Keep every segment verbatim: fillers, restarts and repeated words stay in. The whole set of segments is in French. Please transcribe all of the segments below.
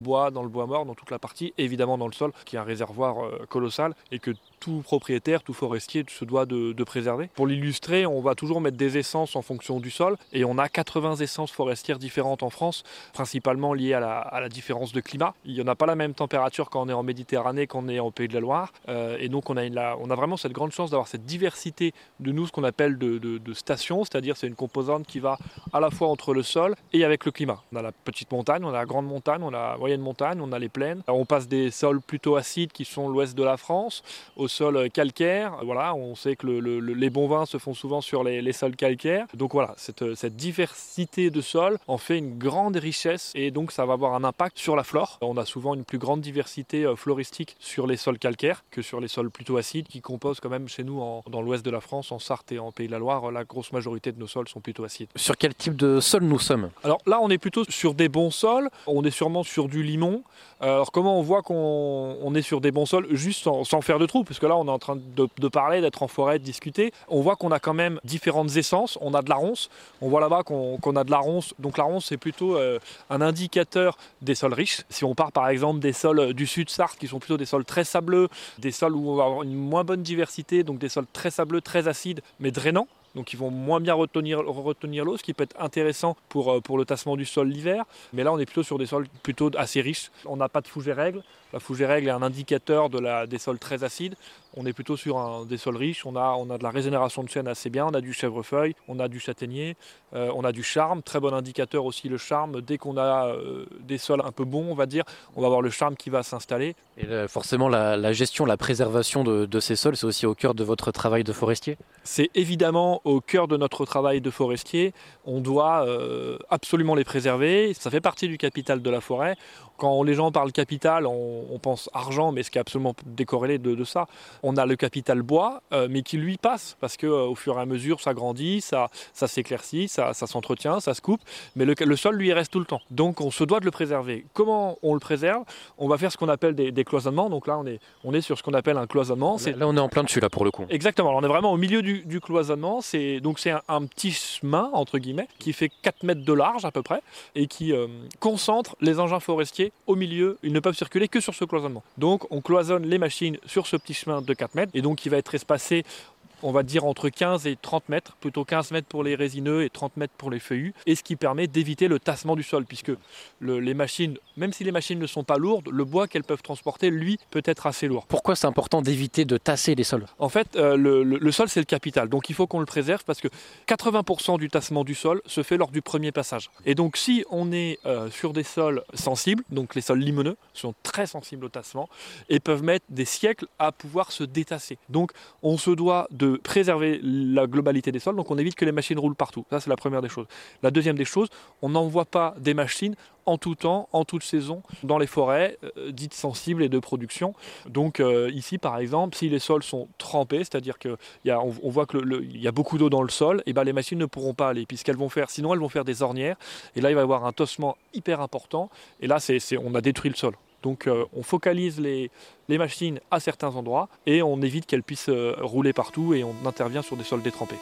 bois, dans le bois mort, dans toute la partie, évidemment dans le sol, qui est un réservoir euh, colossal et que tout propriétaire, tout forestier se doit de, de préserver. Pour l'illustrer, on va toujours mettre des essences en fonction du sol et on a quatre-vingts essences forestières différentes en France, principalement liées à la, à la différence de climat. Il n'y en a pas la même température quand on est en Méditerranée qu'on est en Pays de la Loire euh, et donc on a, une, la, on a vraiment cette grande chance d'avoir cette diversité de nous, ce qu'on appelle de, de, de stations, c'est-à-dire c'est une composante qui va à la fois entre le sol et avec le climat. On a la petite montagne, on a la grande montagne, on a la moyenne montagne, on a les plaines. Alors on passe des sols plutôt acides qui sont l'ouest de la France, au sol calcaire. Voilà, on sait que le, le, les bons vins se font souvent sur les, les sols calcaires. Donc voilà, cette, cette diversité de sols en fait une grande richesse et donc ça va avoir un impact sur la flore. On a souvent une plus grande diversité floristique sur les sols calcaires que sur les sols plutôt acides qui composent quand même chez nous en, dans l'ouest de la France, en Sarthe et en Pays de la Loire. La grosse majorité de nos sols sont plutôt acides. Sur quel type de sol nous sommes ? Alors là, on est plutôt sur des bons sols. On est sûrement sur du limon. Alors comment on voit qu'on on est sur des bons sols juste sans, sans faire de trous, parce que là on est en train de, de parler, d'être en forêt, de discuter. On voit qu'on a quand même différentes essences. On a de la ronce. On voit là-bas qu'on, qu'on a de la ronce. Donc la ronce c'est plutôt euh, un indicateur des sols riches. Si on part par exemple des sols du sud Sarthe qui sont plutôt des sols très sableux, des sols où on va avoir une moins bonne diversité, donc des sols très sableux, très acides, mais drainants. Donc ils vont moins bien retenir, retenir l'eau, ce qui peut être intéressant pour, pour le tassement du sol l'hiver. Mais là on est plutôt sur des sols plutôt assez riches. On n'a pas de fougère règle. La fougère règle est un indicateur de la, des sols très acides. On est plutôt sur un, des sols riches. On a, on a de la régénération de chêne assez bien. On a du chèvrefeuille, on a du châtaignier, euh, on a du charme. Très bon indicateur aussi le charme. Dès qu'on a euh, des sols un peu bons, on va dire, on va avoir le charme qui va s'installer. Et là, forcément la, la gestion, la préservation de, de ces sols, c'est aussi au cœur de votre travail de forestier ? C'est évidemment au cœur de notre travail de forestier. On doit euh, absolument les préserver. Ça fait partie du capital de la forêt. Quand les gens parlent capital, on, on pense argent, mais ce qui est absolument décorrélé de, de ça. On a le capital bois, euh, mais qui lui passe, parce qu'au euh, fur et à mesure, ça grandit, ça, ça s'éclaircit, ça, ça s'entretient, ça se coupe, mais le, le sol, lui, il reste tout le temps. Donc on se doit de le préserver. Comment on le préserve ? On va faire ce qu'on appelle des, des cloisonnements. Donc là, on est, on est sur ce qu'on appelle un cloisonnement. C'est... Là, on est en plein dessus, là, pour le coup. Exactement. Alors, on est vraiment au milieu du, du cloisonnement. C'est, donc c'est un, un petit chemin, entre guillemets, qui fait quatre mètres de large à peu près, et qui euh, concentre les engins forestiers au milieu. Ils ne peuvent circuler que sur ce cloisonnement. Donc on cloisonne les machines sur ce petit chemin de quatre mètres, et donc il va être espacé, on va dire entre quinze et trente mètres, plutôt quinze mètres pour les résineux et trente mètres pour les feuillus, et ce qui permet d'éviter le tassement du sol, puisque le, les machines, même si les machines ne sont pas lourdes, le bois qu'elles peuvent transporter, lui, peut être assez lourd. Pourquoi c'est important d'éviter de tasser les sols ? En fait, euh, le, le, le sol, c'est le capital, donc il faut qu'on le préserve, parce que quatre-vingts pour cent du tassement du sol se fait lors du premier passage. Et donc si on est euh, sur des sols sensibles, donc les sols limoneux sont très sensibles au tassement, et peuvent mettre des siècles à pouvoir se détasser. Donc on se doit de préserver la globalité des sols, donc on évite que les machines roulent partout. Ça, c'est la première des choses. La deuxième des choses, on n'envoie pas des machines en tout temps, en toute saison, dans les forêts euh, dites sensibles et de production. Donc euh, ici, par exemple, si les sols sont trempés, c'est-à-dire qu'on on, on voit qu'il y a beaucoup d'eau dans le sol, et ben les machines ne pourront pas aller, puisqu'elles vont faire, sinon elles vont faire des ornières, et là il va y avoir un tassement hyper important, et là c'est, c'est, on a détruit le sol. Donc euh, on focalise les, les machines à certains endroits et on évite qu'elles puissent euh, rouler partout et on intervient sur des sols détrempés.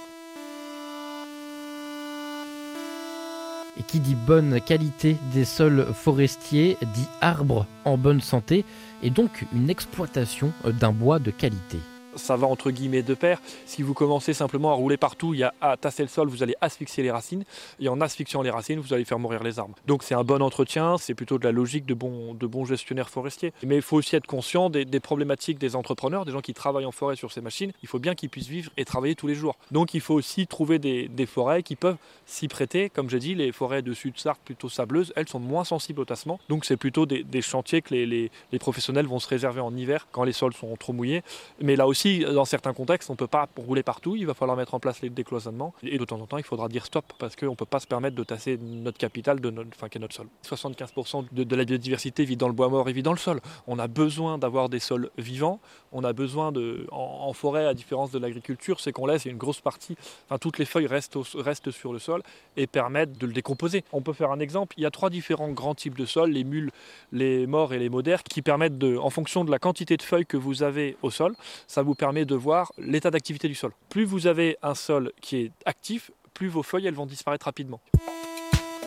Et qui dit bonne qualité des sols forestiers dit arbre en bonne santé et donc une exploitation d'un bois de qualité. Ça va entre guillemets de pair. Si vous commencez simplement à rouler partout, il y a à tasser le sol, vous allez asphyxier les racines. Et en asphyxiant les racines, vous allez faire mourir les arbres. Donc c'est un bon entretien, c'est plutôt de la logique de bons, de bons gestionnaires forestiers. Mais il faut aussi être conscient des, des problématiques des entrepreneurs, des gens qui travaillent en forêt sur ces machines. Il faut bien qu'ils puissent vivre et travailler tous les jours. Donc il faut aussi trouver des, des forêts qui peuvent s'y prêter. Comme j'ai dit, les forêts de Sud-Sarthe plutôt sableuses, elles sont moins sensibles au tassement. Donc c'est plutôt des, des chantiers que les, les, les professionnels vont se réserver en hiver quand les sols sont trop mouillés. Mais là aussi, dans certains contextes, on ne peut pas rouler partout, il va falloir mettre en place les décloisonnements et de temps en temps il faudra dire stop parce qu'on ne peut pas se permettre de tasser notre capital, de notre, enfin, qui est notre sol. soixante-quinze pour cent de, de la biodiversité vit dans le bois mort et vit dans le sol. On a besoin d'avoir des sols vivants, on a besoin de, en, en forêt à différence de l'agriculture, c'est qu'on laisse une grosse partie, enfin toutes les feuilles restent, au, restent sur le sol et permettent de le décomposer. On peut faire un exemple, il y a trois différents grands types de sols, les mules, les morts et les modères qui permettent de, en fonction de la quantité de feuilles que vous avez au sol, ça vous permet de voir l'état d'activité du sol. Plus vous avez un sol qui est actif, plus vos feuilles elles vont disparaître rapidement.